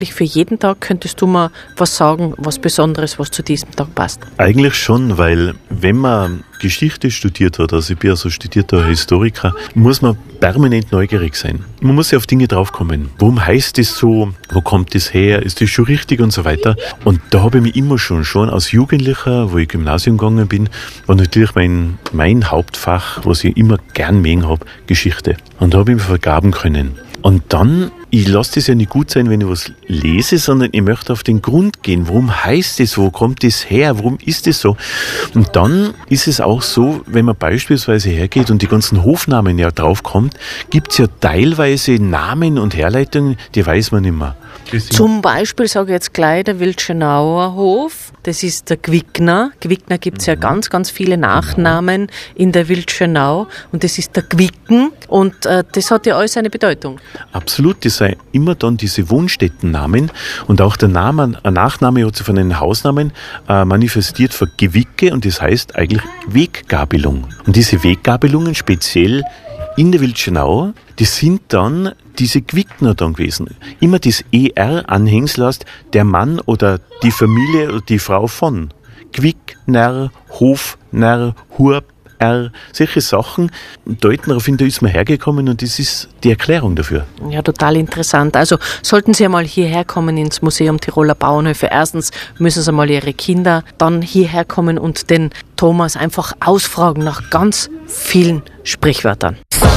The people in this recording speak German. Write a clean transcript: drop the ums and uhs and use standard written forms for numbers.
Für jeden Tag könntest du mal was sagen, was Besonderes, was zu diesem Tag passt? Eigentlich schon, weil wenn man Geschichte studiert hat, also ich bin ja so studierter Historiker, muss man permanent neugierig sein. Man muss ja auf Dinge draufkommen. Warum heißt das so? Wo kommt das her? Ist das schon richtig und so weiter? Und da habe ich mich immer schon als Jugendlicher, wo ich Gymnasium gegangen bin, war natürlich mein Hauptfach, was ich immer gern mögen habe, Geschichte. Und da habe ich mich vergaben können. Und dann, ich lasse das ja nicht gut sein, wenn ich was lese, sondern ich möchte auf den Grund gehen. Warum heißt das? Wo kommt das her? Warum ist das so? Und dann ist es auch so, wenn man beispielsweise hergeht und die ganzen Hofnamen ja draufkommt, gibt es ja teilweise Namen und Herleitungen, die weiß man nicht mehr. Zum Beispiel, sage ich jetzt gleich, der Wildschönauer Hof, das ist der Gwickner. Gwickner gibt es ja ganz, ganz viele Nachnamen in der Wildschönau und das ist der Gwicken und das hat ja alles eine Bedeutung. Absolut, das sind immer dann diese Wohnstättennamen und auch der Name, ein Nachname hat sich von einem Hausnamen manifestiert für Gewicke und das heißt eigentlich Weggabelung. Und diese Weggabelungen speziell in der Wildschönau, die sind dann diese Gwickner dann gewesen. Immer das ER-Anhängsel heißt der Mann oder die Familie oder die Frau von. Gwickner, Hofner, Hurber, solche Sachen deuten darauf hin, da ist man hergekommen und das ist die Erklärung dafür. Ja, total interessant. Also sollten Sie einmal hierher kommen ins Museum Tiroler Bauernhöfe. Erstens müssen Sie mal Ihre Kinder dann hierher kommen und den Thomas einfach ausfragen nach ganz vielen Sprichwörtern.